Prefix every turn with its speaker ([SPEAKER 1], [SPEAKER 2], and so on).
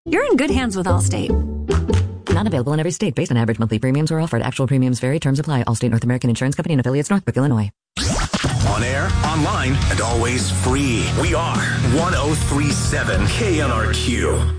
[SPEAKER 1] You're in good hands with Allstate.
[SPEAKER 2] Not available in every state based on average monthly premiums or offered. Actual premiums vary. Terms apply. Allstate North American Insurance Company and affiliates, Northbrook, Illinois.
[SPEAKER 3] On air, online, and always free. We are 1037 KNRQ.